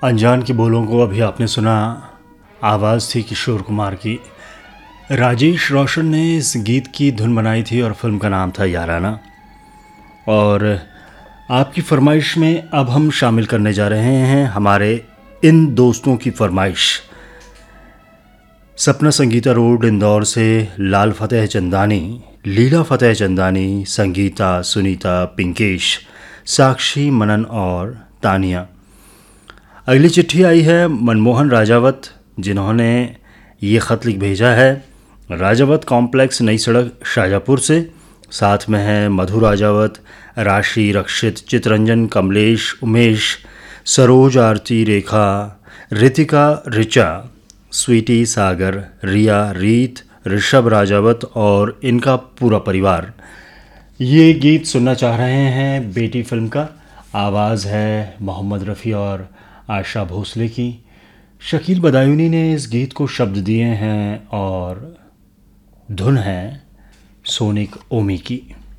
अनजान के बोलों को अभी आपने सुना। आवाज़ थी किशोर कुमार की। राजेश रोशन ने इस गीत की धुन बनाई थी और फिल्म का नाम था याराना। और आपकी फरमाइश में अब हम शामिल करने जा रहे हैं हमारे इन दोस्तों की फरमाइश। सपना संगीता रोड इंदौर से लाल फतेह चंदानी, लीला फतेह चंदानी, संगीता, सुनीता, पिंकेश, साक्षी, मनन और तानिया। अगली चिट्ठी आई है मनमोहन राजावत, जिन्होंने ये ख़त लिख भेजा है राजावत कॉम्प्लेक्स, नई सड़क, शाजापुर से। साथ में है मधु राजावत, राशि, रक्षित, चितरंजन, कमलेश, उमेश, सरोज, आरती, रेखा, रितिका, ऋचा, स्वीटी, सागर, रिया, रीत, ऋषभ राजावत और इनका पूरा परिवार ये गीत सुनना चाह रहे हैं। बेटी फिल्म का आवाज़ है मोहम्मद रफ़ी और आशा भोसले की। शकील बदायूनी ने इस गीत को शब्द दिए हैं और धुन है सोनिक ओमी की।